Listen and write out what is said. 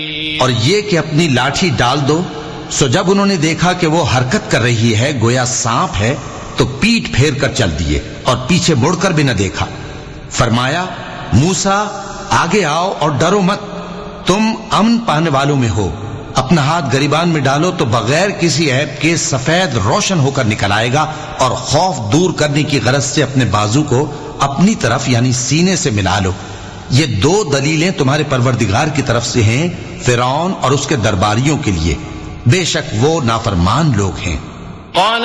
और ये कि अपनी लाठी डाल दो। सो जब उन्होंने देखा कि वो हरकत कर रही है गोया सांप है, तो पीठ फेर कर चल दिए और पीछे मुड़कर भी न देखा। फरमाया, मूसा आगे आओ और डरो मत, तुम अमन पाने वालों में हो। अपना हाथ गरिबान में डालो तो बगैर किसी ऐब के सफेद रोशन होकर निकल आएगा, और खौफ दूर करने की गरज से अपने बाजू को अपनी तरफ यानी सीने से मिला लो। ये दो दलीलें तुम्हारे परवरदिगार की तरफ से हैं फिरौन और उसके दरबारियों के लिए, बेशक वो नाफरमान लोग हैं।